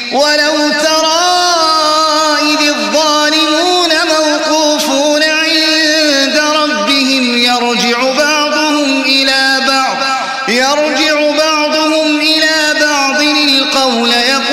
ولو ترى إذ الظالمون موقوفون عند ربهم يرجع بعضهم إلى بعض القول